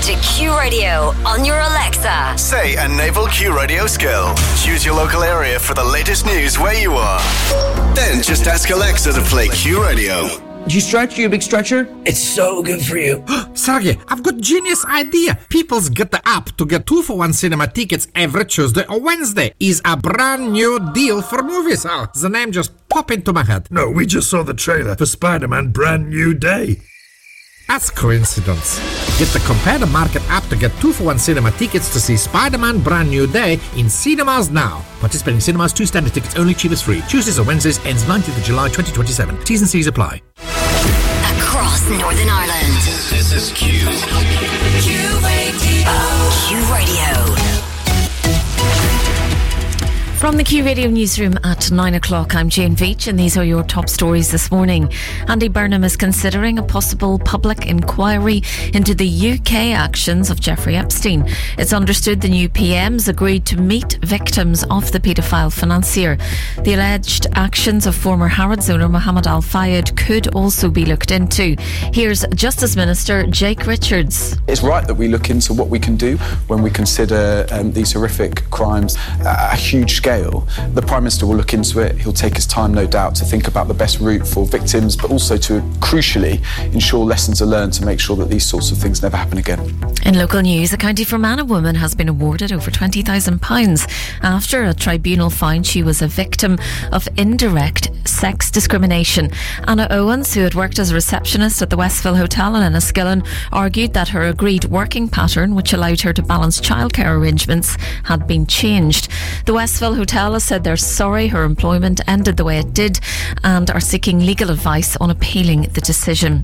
to Q Radio on your Alexa. Say a naval Q Radio skill. Choose your local area for the latest news where you are. Then just ask Alexa to play Q Radio. Do you stretch? You a big stretcher? It's so good for you. Sergey, I've got genius idea. People's Get the App to get 2-for-1 cinema tickets every Tuesday or Wednesday is a brand new deal for movies. Oh, the name just popped into my head. No, we just saw the trailer for Spider-Man Brand New Day. That's coincidence. Get the Compare the Market app to get 2-for-1 cinema tickets to see Spider-Man Brand New Day in cinemas now. Participating cinemas, 2 standard tickets only, cheapest free. Tuesdays or Wednesdays, ends 19th of July 2027. T's and C's apply. Across Northern Ireland. This is Q. Q Radio. Q Radio. From the Q Radio newsroom at 9 o'clock, I'm Jane Veach, and these are your top stories this morning. Andy Burnham is considering a possible public inquiry into the UK actions of Jeffrey Epstein. It's understood the new PM's agreed to meet victims of the paedophile financier. The alleged actions of former Harrods owner Mohammed Al Fayed could also be looked into. Here's Justice Minister Jake Richards. It's right that we look into what we can do when we consider these horrific crimes at a huge scale. The Prime Minister will look into it. He'll take his time, no doubt, to think about the best route for victims, but also to, crucially, ensure lessons are learned to make sure that these sorts of things never happen again. In local news, a County Fermanagh woman has been awarded over £20,000 after a tribunal found she was a victim of indirect sex discrimination. Anna Owens, who had worked as a receptionist at the Westville Hotel in Enniskillen, argued that her agreed working pattern, which allowed her to balance childcare arrangements, had been changed. The Westville Hotel has said they're sorry her employment ended the way it did and are seeking legal advice on appealing the decision.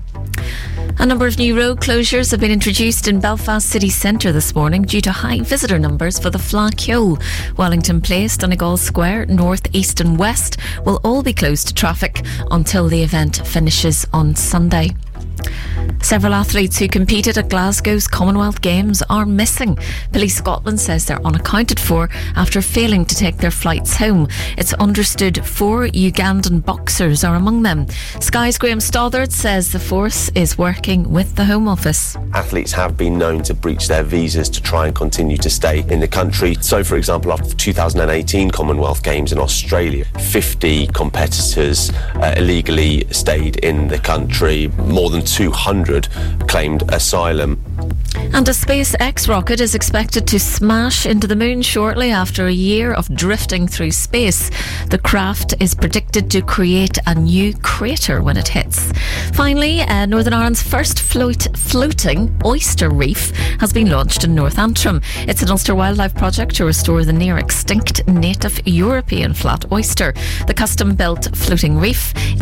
A number of new road closures have been introduced in Belfast city centre this morning due to high visitor numbers for the Fleadh Cheoil. Wellington Place, Donegal Square, North, East and West will all be closed to traffic until the event finishes on Sunday. Several athletes who competed at Glasgow's Commonwealth Games are missing. Police Scotland says they're unaccounted for after failing to take their flights home. It's understood 4 Ugandan boxers are among them. Sky's Graham Stothard says the force is working with the Home Office. Athletes have been known to breach their visas to try and continue to stay in the country. So, for example, after the 2018 Commonwealth Games in Australia, 50 competitors illegally stayed in the country. More than 200 claimed asylum. And a SpaceX rocket is expected to smash into the moon shortly after a year of drifting through space. The craft is predicted to create a new crater when it hits. Finally, Northern Ireland's first floating oyster reef has been launched in North Antrim. It's an Ulster Wildlife project to restore the near extinct native European flat oyster. The custom-built floating reef